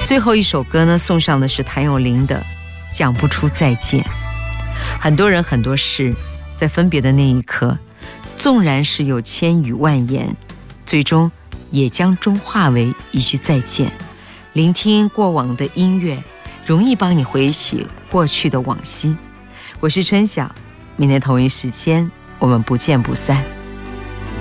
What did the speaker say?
最后一首歌呢，送上的是谭咏麟的《讲不出再见》。很多人很多事，在分别的那一刻，纵然是有千语万言，最终也将终化为一句再见。聆听过往的音乐，容易帮你回忆过去的往昔。我是春晓，明天同一时间我们不见不散。